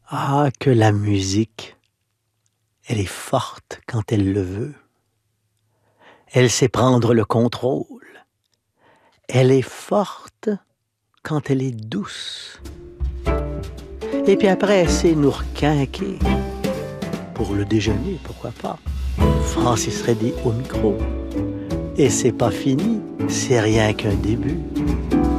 Ah, que la musique, elle est forte quand elle le veut. Elle sait prendre le contrôle. Elle est forte quand elle est douce. Et puis après, elle sait nous requinquer. Pour le déjeuner, pourquoi pas. Francis Reddy au micro. Et c'est pas fini, c'est rien qu'un début.